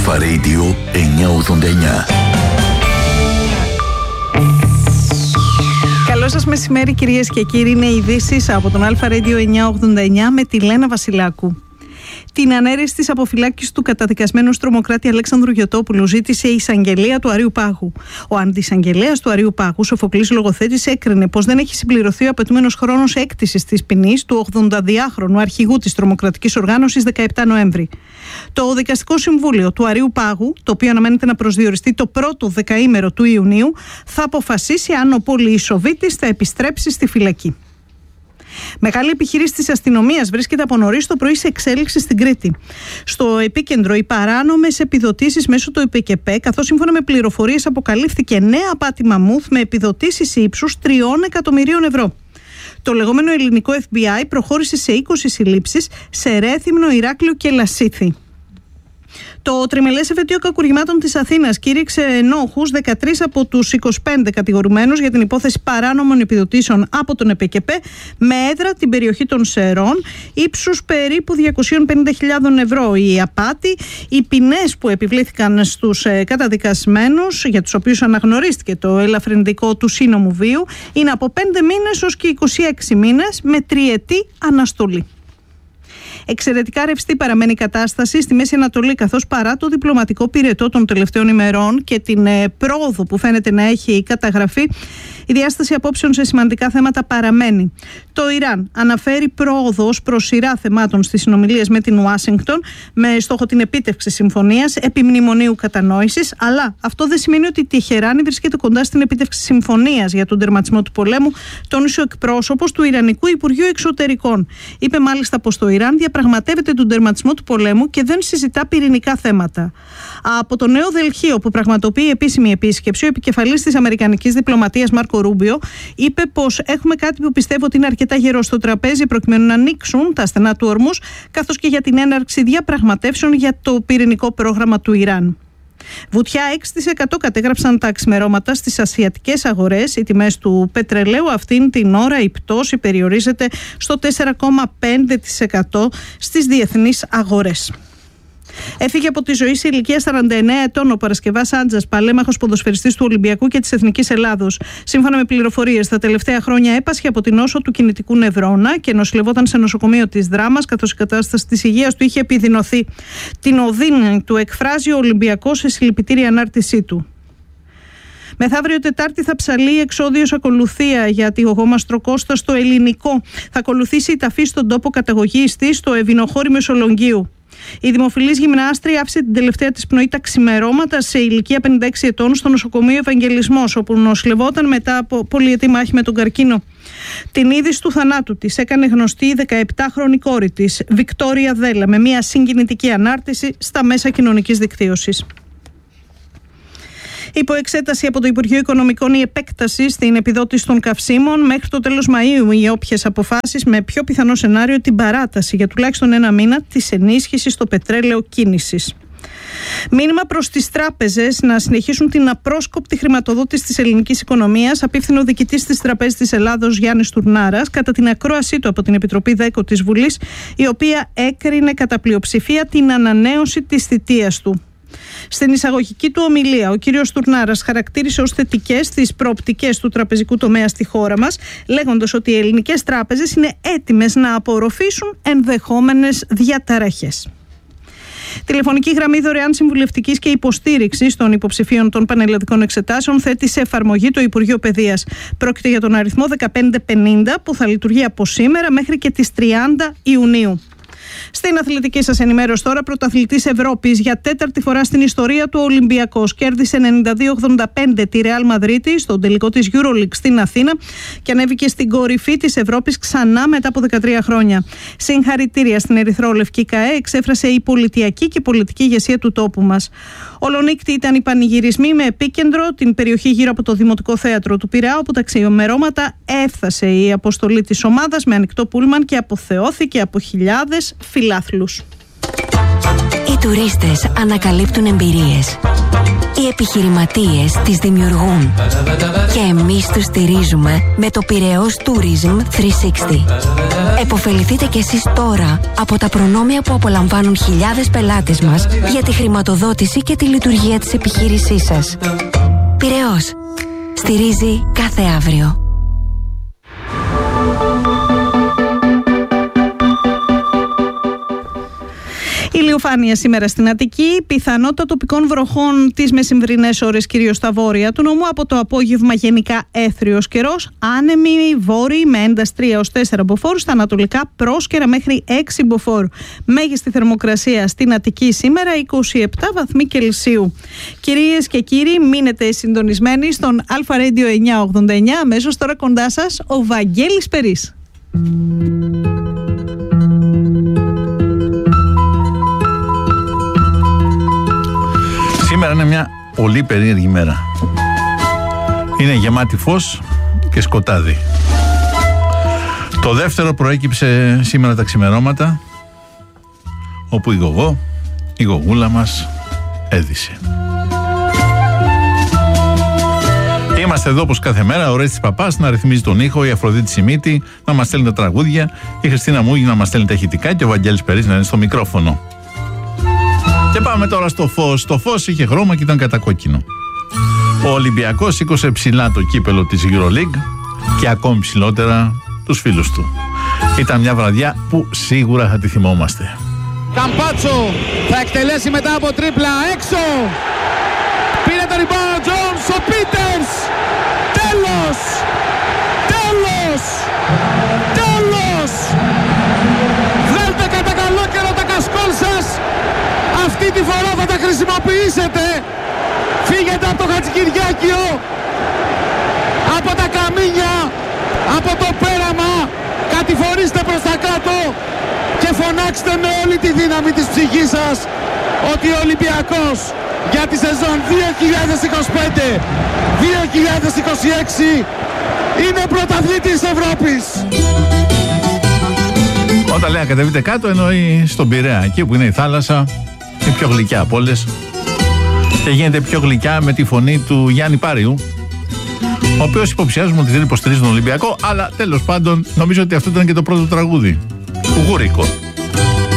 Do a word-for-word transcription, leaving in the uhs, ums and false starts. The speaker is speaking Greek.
Αλφα Radio εννιακόσια ογδόντα εννιά. Καλό σας μεσημέρι, κυρίες και κύριοι. Είναι ειδήσεις από τον Αλφα Radio εννιακόσια ογδόντα εννιά με τη Λένα Βασιλάκου. Την ανέρεση της αποφυλάκησης του καταδικασμένου τρομοκράτη Αλέξανδρου Γιωτόπουλου ζήτησε η εισαγγελέα του Αρείου Πάγου. Ο αντισαγγελέας του Αρείου Πάγου, Σοφοκλής Λογοθέτης, έκρινε πως δεν έχει συμπληρωθεί ο απαιτούμενος χρόνος έκτησης της ποινής του ογδονταδυάχρονου αρχηγού της τρομοκρατικής οργάνωσης δεκαεπτά Νοέμβρη. Το Δικαστικό Συμβούλιο του Αρείου Πάγου, το οποίο αναμένεται να προσδιοριστεί το πρώτο δεκαήμερο του Ιουνίου, θα αποφασίσει αν ο πολυεισοβήτης θα επιστρέψει στη φυλακή. Μεγάλη επιχείρηση της αστυνομίας βρίσκεται από νωρίς το πρωί σε εξέλιξη στην Κρήτη. Στο επίκεντρο οι παράνομες επιδοτήσεις μέσω του ΕΠΚΕ, καθώς σύμφωνα με πληροφορίες αποκαλύφθηκε νέα απάτη μαμούθ με επιδοτήσεις ύψους τριών εκατομμυρίων ευρώ. Το λεγόμενο ελληνικό εφ μπι άι προχώρησε σε είκοσι συλλήψεις σε Ρέθυμνο, Ηράκλειο και Λασίθι. Το τριμελές εφετείο κακουργημάτων της Αθήνας κήρυξε ενόχους δεκατρείς από τους είκοσι πέντε κατηγορουμένους για την υπόθεση παράνομων επιδοτήσεων από τον ΕΠΚΕ με έδρα την περιοχή των Σερών, ύψους περίπου διακόσιες πενήντα χιλιάδες ευρώ. Η απάτη, οι ποινές που επιβλήθηκαν στους καταδικασμένους, για τους οποίους αναγνωρίστηκε το ελαφρυντικό του σύνομου βίου, είναι από πέντε μήνες ως και είκοσι έξι μήνες με τριετή αναστολή. Εξαιρετικά ρευστή παραμένει η κατάσταση στη Μέση Ανατολή, καθώς παρά το διπλωματικό πυρετό των τελευταίων ημερών και την ε, πρόοδο που φαίνεται να έχει καταγραφεί, η διάσταση απόψεων σε σημαντικά θέματα παραμένει. Το Ιράν αναφέρει πρόοδο ως προς σειρά θεμάτων στις συνομιλίες με την Ουάσιγκτον, με στόχο την επίτευξη συμφωνίας επί μνημονίου κατανόησης, αλλά αυτό δεν σημαίνει ότι η Τεχεράνη βρίσκεται κοντά στην επίτευξη συμφωνίας για τον τερματισμό του πολέμου, τόνισε ο εκπρόσωπος του Ιρανικού Υπουργείου Εξωτερικών. Είπε μάλιστα πως το Ιράν διαπραγματεύεται τον τερματισμό του πολέμου και δεν συζητά πυρηνικά θέματα. Από το Νέο Δελχείο, που πραγματοποιεί επίσημη επίσκεψη, ο επικεφαλής της αμερικανικής διπλωματίας Μάρκο Ρούμπιο είπε πως έχουμε κάτι που πιστεύω ότι είναι αρκετά γερό στο τραπέζι προκειμένου να ανοίξουν τα στενά του Ορμούς, καθώς και για την έναρξη διαπραγματεύσεων για το πυρηνικό πρόγραμμα του Ιράν. Βουτιά έξι τοις εκατό κατέγραψαν τα ξημερώματα στις ασιατικές αγορές. Οι τιμές του πετρελαίου αυτήν την ώρα η πτώση περιορίζεται στο τέσσερα κόμμα πέντε τοις εκατό στις διεθνείς αγορές. Έφυγε από τη ζωή σε ηλικία σαράντα εννέα ετών ο Παρασκευάς Άντζας, παλέμαχος ποδοσφαιριστής του Ολυμπιακού και της Εθνικής Ελλάδος. Σύμφωνα με πληροφορίες, τα τελευταία χρόνια έπασχε από την νόσο του κινητικού νευρώνα και νοσηλευόταν σε νοσοκομείο της Δράμας, καθώς η κατάσταση της υγείας του είχε επιδεινωθεί. Την οδύνη του εκφράζει ο Ολυμπιακός σε συλληπιτήρια ανάρτησή του. Μεθαύριο Τετάρτη θα ψαλεί εξώδιος ακολουθία για τη γογόμαστρο Κώστα στο ελληνικό. Θα ακολουθήσει η ταφή στον τόπο καταγωγής της, στο Ευηνοχώρι Μεσολογγίου. Η δημοφιλής γυμνάστρια άφησε την τελευταία της πνοή τα ξημερώματα σε ηλικία πενήντα έξι ετών στο νοσοκομείο Ευαγγελισμός, όπου νοσηλευόταν μετά από πολυετή μάχη με τον καρκίνο. Την είδηση του θανάτου της έκανε γνωστή η δεκαεπτάχρονη κόρη της, Βικτόρια Δέλα, με μια συγκινητική ανάρτηση στα μέσα κοινωνικής δικτύωσης. Υπό εξέταση από το Υπουργείο Οικονομικών η επέκταση στην επιδότηση των καυσίμων μέχρι το τέλος Μαΐου ή όποιες αποφάσεις, με πιο πιθανό σενάριο την παράταση για τουλάχιστον ένα μήνα της ενίσχυσης στο πετρέλαιο κίνησης. Μήνυμα προς τις τράπεζες να συνεχίσουν την απρόσκοπτη χρηματοδότηση της ελληνικής οικονομίας, απίφθινε ο διοικητής της Τραπέζης της Ελλάδος Γιάννης Τουρνάρας κατά την ακρόασή του από την Επιτροπή ΔΕΚΟ της Βουλής, η οποία έκρινε κατά πλειοψηφία την ανανέωση της θητείας του. Στην εισαγωγική του ομιλία, ο κύριος Τουρνάρας χαρακτήρισε ως θετικές τις προοπτικές του τραπεζικού τομέα στη χώρα μας, λέγοντας ότι οι ελληνικές τράπεζες είναι έτοιμες να απορροφήσουν ενδεχόμενες διαταραχές. Τηλεφωνική γραμμή δωρεάν συμβουλευτικής και υποστήριξης των υποψηφίων των πανελλαδικών εξετάσεων θέτει σε εφαρμογή το Υπουργείο Παιδείας. Πρόκειται για τον αριθμό δεκαπέντε πενήντα που θα λειτουργεί από σήμερα μέχρι και τις τριάντα Ιουνίου. Στην αθλητική σας ενημέρωση τώρα, πρωταθλητής Ευρώπης για τέταρτη φορά στην ιστορία του Ολυμπιακός. Κέρδισε ενενήντα δύο ογδόντα πέντε τη Ρεάλ Μαδρίτη στον τελικό της EuroLeague στην Αθήνα και ανέβηκε στην κορυφή της Ευρώπης ξανά μετά από δεκατρία χρόνια. Συγχαρητήρια στην ερυθρόλευκη ΚΑΕ, εξέφρασε η πολιτιακή και πολιτική ηγεσία του τόπου μας. Ολονύκτη ήταν οι πανηγυρισμοί με επίκεντρο την περιοχή γύρω από το Δημοτικό Θέατρο του Πειραιά, όπου τα ξημερώματα έφτασε η αποστολή της ομάδας με ανοιχτό πούλμαν και αποθεώθηκε από χιλιάδες φιλάθλους. Οι τουρίστες ανακαλύπτουν εμπειρίες. Οι επιχειρηματίες τις δημιουργούν και εμείς τους στηρίζουμε με το Πειραιώς Tourism τριακόσια εξήντα. Εποφεληθείτε κι εσείς τώρα από τα προνόμια που απολαμβάνουν χιλιάδες πελάτες μας για τη χρηματοδότηση και τη λειτουργία της επιχείρησής σας. Πειραιώς. Στηρίζει κάθε αύριο. Ηλιοφάνεια σήμερα στην Αττική, πιθανότητα τοπικών βροχών τις μεσημβρινές ώρες κυρίως στα βόρεια του νομού, από το απόγευμα γενικά έθριος καιρός, άνεμοι βόρειοι με ένταση τρία έως τέσσερα μποφόρ, στα ανατολικά πρόσκαιρα μέχρι έξι μποφόρ. Μέγιστη θερμοκρασία στην Αττική σήμερα είκοσι επτά βαθμοί Κελσίου. Κυρίες και κύριοι, μείνετε συντονισμένοι στον Αλφα Radio εννιακόσια ογδόντα εννιά, αμέσως τώρα κοντά σας ο Βαγγέλης Περής. Σήμερα είναι μια πολύ περίεργη μέρα. Είναι γεμάτη φως και σκοτάδι. Το δεύτερο προέκυψε σήμερα τα ξημερώματα, όπου η Γογό, η Γογούλα μας, έδισε. Είμαστε εδώ όπως κάθε μέρα, ο Ρέστης Παπάς να ρυθμίζει τον ήχο, η Αφροδίτη Σιμίτη να μας στέλνει τα τραγούδια, η Χριστίνα Μούγη να μας στέλνει τα ηχητικά και ο Βαγγέλης Περής να είναι στο μικρόφωνο. Και πάμε τώρα στο φως. Το φως είχε χρώμα και ήταν κατακόκκινο. Ο Ολυμπιακός σήκωσε ψηλά το κύπελο της EuroLeague και ακόμη ψηλότερα τους φίλους του. Ήταν μια βραδιά που σίγουρα θα τη θυμόμαστε. Καμπάτσο θα εκτελέσει μετά από τρίπλα έξω. Πήρε το rebound Jones, ο Πίτερς. Τέλος! Τέλος! Τέλος! Βγάλτε κατά καλό καιρό τα κασκόλ σας. Αυτή τη φορά θα τα χρησιμοποιήσετε. Φύγετε από το Χατζικυριάκιο, από τα καμίνια, από το πέραμα. Κατηφορήστε προς τα κάτω και φωνάξτε με όλη τη δύναμη της ψυχής σας ότι ο Ολυμπιακός για τη σεζόν δύο χιλιάδες είκοσι πέντε δύο χιλιάδες είκοσι έξι είναι πρωταθλητής Ευρώπης. Όταν λέει να κατεβείτε κάτω, εννοεί στον Πειραιά, εκεί που είναι η θάλασσα, είναι πιο γλυκιά από όλες και γίνεται πιο γλυκιά με τη φωνή του Γιάννη Πάριου, ο οποίος υποψιάζουμε ότι δεν υποστηρίζει τον Ολυμπιακό, αλλά τέλος πάντων νομίζω ότι αυτό ήταν και το πρώτο τραγούδι. Γουρίκο.